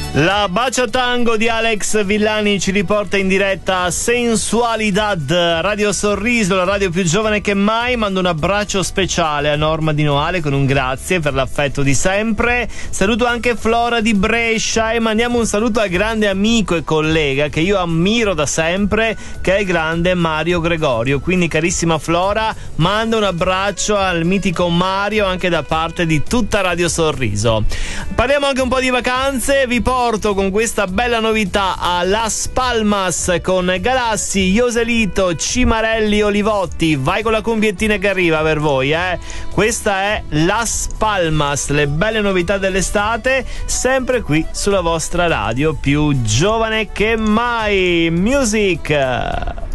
La Bacia Tango di Alex Villani ci riporta in diretta Sensualidad, Radio Sorriso, la radio più giovane che mai. Mando un abbraccio speciale a Norma Di Noale con un grazie per l'affetto di sempre. Saluto anche Flora di Brescia e mandiamo un saluto al grande amico e collega che io ammiro da sempre, che è il grande Mario Gregorio. Quindi carissima Flora, mando un abbraccio al mitico Mario anche da parte di tutta Radio Sorriso. Parliamo anche un po' di vacanze, vi porto con questa bella novità a Las Palmas con Galassi, Ioselito, Cimarelli, Olivotti. Vai con la cumbiettina che arriva per voi, Questa è Las Palmas, le belle novità dell'estate, sempre qui sulla vostra radio più giovane che mai. Music!